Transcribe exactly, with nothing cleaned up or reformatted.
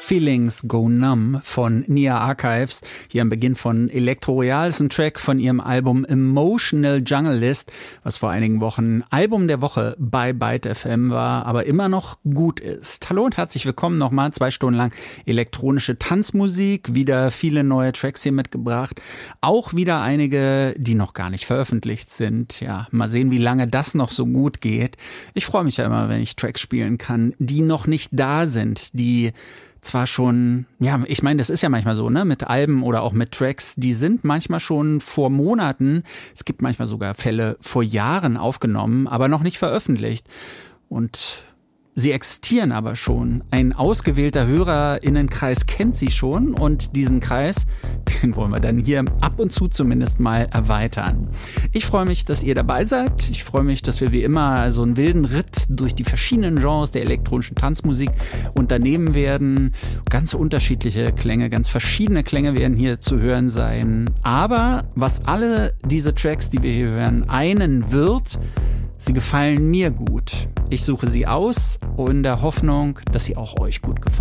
Feelings Go Numb von Nia Archives. Hier am Beginn von Elektroreal ist ein Track von ihrem Album Emotional Junglist, was vor einigen Wochen Album der Woche bei Byte F M war, aber immer noch gut ist. Hallo und herzlich willkommen nochmal. Zwei Stunden lang elektronische Tanzmusik. Wieder viele neue Tracks hier mitgebracht. Auch wieder einige, die noch gar nicht veröffentlicht sind. Ja, mal sehen, wie lange das noch so gut geht. Ich freue mich ja immer, wenn ich Tracks spielen kann, die noch nicht da sind, die zwar schon, ja, ich meine, das ist ja manchmal so, ne, mit Alben oder auch mit Tracks, die sind manchmal schon vor Monaten, es gibt manchmal sogar Fälle vor Jahren aufgenommen, aber noch nicht veröffentlicht. Und sie existieren aber schon. Ein ausgewählter HörerInnenkreis kennt sie schon und diesen Kreis, den wollen wir dann hier ab und zu zumindest mal erweitern. Ich freue mich, dass ihr dabei seid. Ich freue mich, dass wir wie immer so einen wilden Ritt durch die verschiedenen Genres der elektronischen Tanzmusik unternehmen werden. Ganz unterschiedliche Klänge, ganz verschiedene Klänge werden hier zu hören sein. Aber was alle diese Tracks, die wir hier hören, einen wird: sie gefallen mir gut. Ich suche sie aus in der Hoffnung, dass sie auch euch gut gefallen.